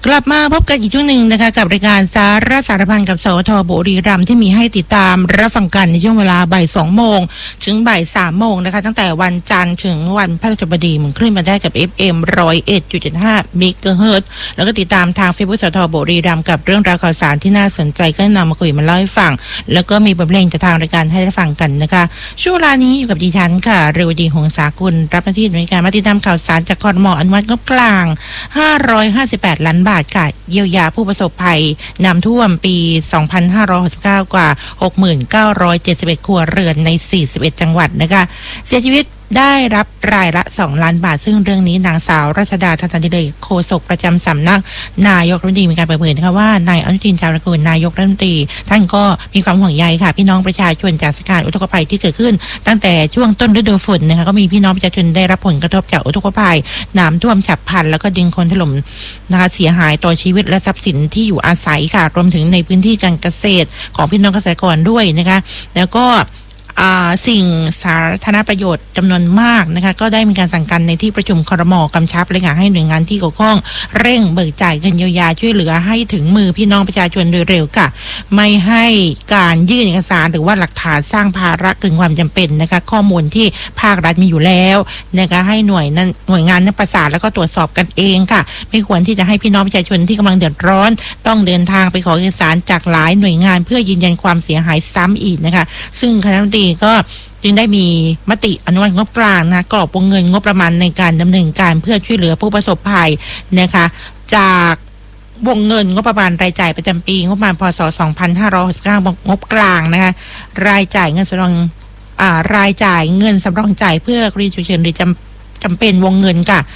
กลับมาพบกันอีกช่วงหนึ่งนะคะกับรายการสาระสารพันกับสวทบุรีรัมย์ที่มีให้ติดตามรับฟังกันในช่วงเวลาบ่าย2 โมงถึงบ่าย3 โมงนะคะตั้งแต่วันจันทร์ถึงวันพฤหัสบดีมึงคลื่นมาได้กับ FM 101.5 เมกะเฮิรตซ์แล้วก็ติดตามทาง Facebook สวทบุรีรัมย์กับเรื่องราวข่าวสารที่น่าสนใจก็นำมาคุยมาเล่าให้ฟังแล้วก็มีบทเพลงจากทางรายการให้ได้ฟังกันนะคะช่วงเวลานี้อยู่กับดิฉันค่ะเรวดีหงสากุลรับหน้าที่ในการมาติดตามข่าวสารจากครม.อนุมัติงบกลาง558 ล้านบาทค่ะเยียวยาผู้ประสบภัยน้ำท่วมปี 2569 กว่า 69,71 ครัวเรือนใน 41 จังหวัดนะคะเสียชีวิตได้รับรายละ2 ล้านบาทซึ่งเรื่องนี้นางสาวรัชดา ทันติเลกโฆษกประจำสำนักนายกรัฐมนตรีมีการเปิดเผยนะคะว่านายอนุทินชาญวิรากูลนายกรัฐมนตรีท่านก็มีความห่วงใยค่ะพี่น้องประชาชนจากสถานการณ์อุทกภัยที่เกิดขึ้นตั้งแต่ช่วงต้นฤดูฝนนะคะก็มีพี่น้องประชาชนได้รับผลกระทบจากอุทกภัยน้ำท่วมฉับพลันแล้วก็ดินโคลนถล่มนะคะเสียหายต่อชีวิตและทรัพย์สินที่อยู่อาศัยค่ะรวมถึงในพื้นที่การเกษตรของพี่น้องเกษตรกรด้วยนะคะแล้วก็สิ่งสาธารณประโยชน์จำนวนมากนะคะก็ได้มีการสั่งการในที่ประชุมครม.กำชับเลยค่ะให้หน่วยงานที่เกี่ยวข้องเร่งเบิกจ่ายเงินเยียวยาช่วยเหลือให้ถึงมือพี่น้องประชาชนโดยเร็วค่ะไม่ให้การยื่นเอกสารหรือว่าหลักฐานสร้างภาระเกินความจำเป็นนะคะข้อมูลที่ภาครัฐมีอยู่แล้วนะคะให้หน่วยงานนั้นประสานแล้วก็ตรวจสอบกันเองค่ะไม่ควรที่จะให้พี่น้องประชาชนที่กำลังเดือดร้อนต้องเดินทางไปขอเอกสารจากหลายหน่วยงานเพื่อยืนยันความเสียหายซ้ำอีกนะคะซึ่งคณะรัฐมนตรีก็จึงได้มีมติอนุมัติงบกลางนะกรอบวงเงินงบประมาณในการดำเนินการเพื่อช่วยเหลือผู้ประสบภัยนะคะจากวงเงินงบประมาณรายจ่ายประจำปีงบประมาณพ.ศ. 2569งบกลางนะคะรายจ่ายเงินสำรองรายจ่ายเงินสำรองจ่ายเพื่อกรณีฉุกเฉินหรือจำเป็นวงเงินค่ะ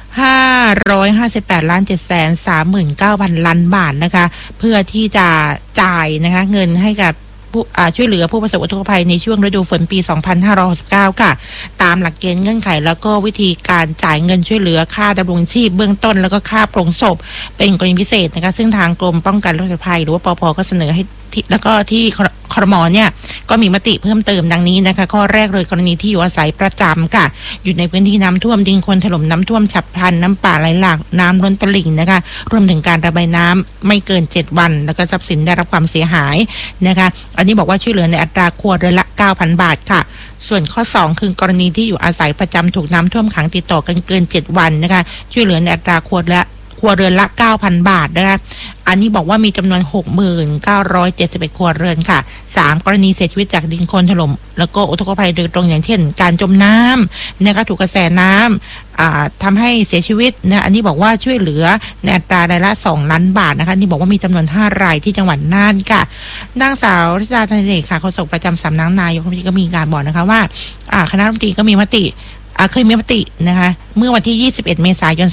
558,739,000 ล้านบาทนะคะเพื่อที่จะจ่ายนะคะเงินให้กับช่วยเหลือผู้ประสบอุทกภัยในช่วงฤดูฝนปี 2569 ค่ะตามหลักเกณฑ์เงื่อนไขแล้วก็วิธีการจ่ายเงินช่วยเหลือค่าดำรงชีพเบื้องต้นแล้วก็ค่าปลงศพเป็นกรณีพิเศษนะคะซึ่งทางกรมป้องกันโรคภัยหรือว่าปภ.ก็เสนอให้แล้วก็ที่ครม.เนี่ยก็มีมติเพิ่มเติมดังนี้นะคะข้อแรกเลยกรณีที่อยู่อาศัยประจำค่ะอยู่ในพื้นที่น้ำท่วมดินโคลนถล่มน้ำท่วมฉับพลันน้ำป่าไหลหลากน้ำล้นตลิ่งนะคะรวมถึงการระบายน้ำไม่เกิน7 วันแล้วก็ทรัพย์สินได้รับความเสียหายนะคะอันนี้บอกว่าช่วยเหลือในอัตราครัวเรือนละ 9,000 บาทค่ะส่วนข้อ2คือกรณีที่อยู่อาศัยประจำถูกน้ำท่วมขังติดต่อกันเกิน7 วันนะคะช่วยเหลือในอัตราครัวเรือนละ 9,000 บาทนะคะอันนี้บอกว่ามีจำนวน 69,71 ครัวเรือนค่ะ3กรณีเสียชีวิตจากดินโคลนถล่มแล้วก็อุทกภัยโดยตรงอย่างเช่นการจมน้ำนะคะถูกกระแสน้ำทำให้เสียชีวิตนะอันนี้บอกว่าช่วยเหลือในอัตรารายละ2 ล้านบาทนะคะนี่บอกว่ามีจำนวน5 รายที่จังหวัดน่านค่ะนางสาวรัชดา ทันติเลกค่ะโฆษกประจำสำนักนายกรัฐมนตรีก็มีการบอกนะคะว่าคณะรัฐมนตรีก็มีมติเคยมีมตินะคะเมื่อวันที่21 เมษายน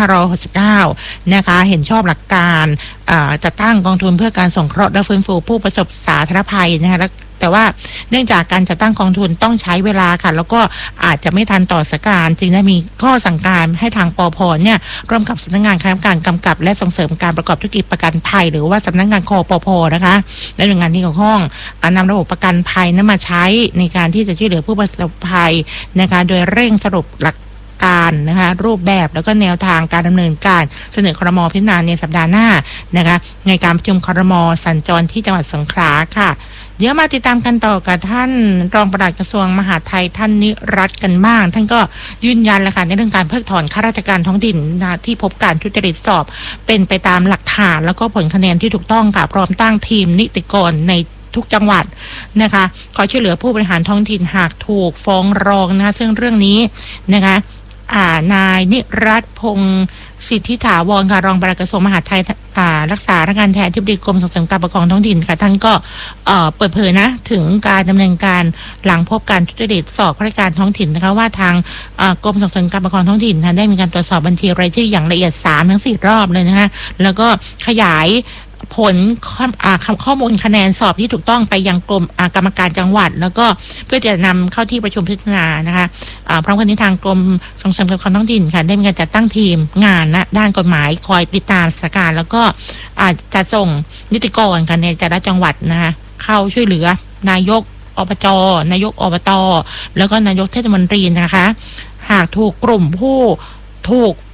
2569นะคะเห็นชอบหลักการจัดตั้งกองทุนเพื่อการสงเคราะห์และฟื้นฟูผู้ประสบสาธารณภัยนะคะแต่ว่าเนื่องจากการจัดตั้งกองทุนต้องใช้เวลาค่ะแล้วก็อาจจะไม่ทันต่อสถานการณ์จึงได้มีข้อสั่งการให้ทางปภ.เนี่ยร่วมกับสำนักงานคณะกรรมการกำกับและส่งเสริมการประกอบธุรกิจประกันภัยหรือว่าสำนักงานคปภ.นะคะและหน่วยงานที่เกี่ยวข้องนำระบบประกันภัยนั้นมาใช้ในการที่จะช่วยเหลือผู้ประสบภัยนะคะโดยเร่งสรุปหลักการนะคะรูปแบบแล้วก็แนวทางการดำเนินการเสนอครม.พิจารณาในสัปดาห์หน้านะคะในการประชุมครม.สัญจรที่จังหวัดสงขลาค่ะเดี๋ยวมาติดตามกันต่อกับท่านรองปลัดกระทรวงมหาดไทยท่านนิรัตน์กันบ้างท่านก็ยืนยันแล้วค่ะในเรื่องการเพิกถอนข้าราชการท้องถิ่นที่พบการทุจริตสอบเป็นไปตามหลักฐานแล้วก็ผลคะแนนที่ถูกต้องค่ะพร้อมตั้งทีมนิติกรในทุกจังหวัดนะคะขอช่วยเหลือผู้บริหารท้องถิ่นหากถูกฟ้องร้องนะคะซึ่งเรื่องนี้นะคะนายนิรัตน์พงศ์สิทธิถาวรค่ะรองปลัดกระทรวงมหาดไทยรักษาราชการแทนอธิบดีกรมส่งเสริมการปกครองท้องถิ่นค่ะท่านก็เปิดเผยนะถึงการดำเนินการหลังพบการทุจริตสอบข้าราชการท้องถิ่นนะคะว่าทางกรมส่งเสริมการปกครองท้องถิ่นได้มีการตรวจสอบบัญชีรายชื่ออย่างละเอียด3 ทั้ง 4 รอบเลยนะคะแล้วก็ขยายผลข้อมูลคะแนนสอบที่ถูกต้องไปยังกรมกรรมการจังหวัดแล้วก็เพื่อจะนำเข้าที่ประชุมพิจารณานะคะพร้อมกันนี้ทางกรมส่งเสริมการปกครองท้องถิ่นค่ะได้มีการจัดตั้งทีมงานนะด้านกฎหมายคอยติดตามสถานการณ์แล้วก็จะส่งนิติกรค่ะในแต่ละจังหวัดนะคะเข้าช่วยเหลือนายกอบจ.นายกอบต.แล้วก็นายกเทศมนตรีนะคะหากถูกกลุ่มผู้ถูก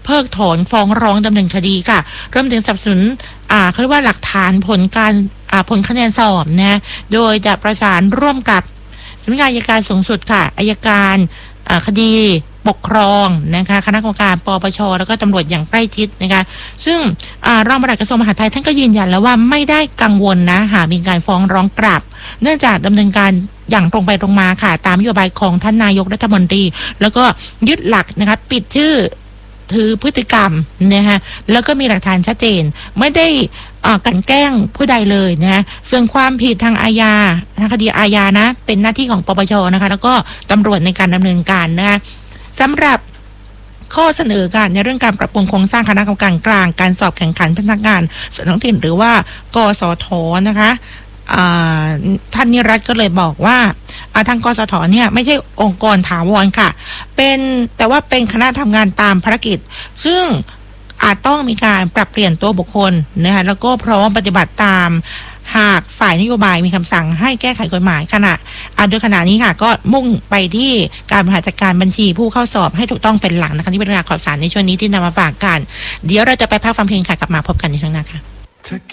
เพิกถอนฟ้องร้องดำเนินคดีค่ะรวมถึงสนับสนุนเขาเรียกว่าหลักฐานผลคะแนนสอบนะโดยจะประสานร่วมกับสำนักงานอัยการสูงสุดค่ะอัยการคดีปกครองนะคะคณะกรรมการปปชแล้วก็ตำรวจอย่างใกล้ชิดนะคะซึ่งรองปลัดกระทรวงมหาดไทยท่านก็ยืนยันแล้วว่าไม่ได้กังวลนะหากมีการฟ้องร้องกลับเนื่องจากดำเนินการอย่างตรงไปตรงมาค่ะตามนโยบายของท่านนายกรัฐมนตรีแล้วก็ยึดหลักนะคะปิดชื่อถือพฤติกรรมนะคะแล้วก็มีหลักฐานชัดเจนไม่ได้กลั่นแกล้งผู้ใดเลยนะส่วนความผิดทางอาญาทางคดีอาญานะเป็นหน้าที่ของปปชนะคะแล้วก็ตำรวจในการดำเนินการนะคะสำหรับข้อเสนอการในเรื่องการปรับปรุงโครงสร้างคณะกรรมการกลางการสอบแข่งขันพนักงานส่วนท้องถิ่นหรือว่ากสทนะคะท่านนิรัตน์ก็เลยบอกว่าทางกสทเนี่ยไม่ใช่องค์กรถาวรค่ะแต่ว่าเป็นคณะทำงานตามภารกิจซึ่งอาจต้องมีการปรับเปลี่ยนตัวบุคคลนะคะแล้วก็พร้อมปฏิบัติตามหากฝ่ายนโยบายมีคำสั่งให้แก้ไขกฎหมายโดยขณะนี้ค่ะก็มุ่งไปที่การบริหารจัดการบัญชีผู้เข้าสอบให้ถูกต้องเป็นหลักนะคะที่เป็นเรื่องข่าวสารในช่วงนี้ที่นำมาฝากกันเดี๋ยวเราจะไปพักฟังเพลงค่ะกลับมาพบกันในช่วงหน้าค่ะ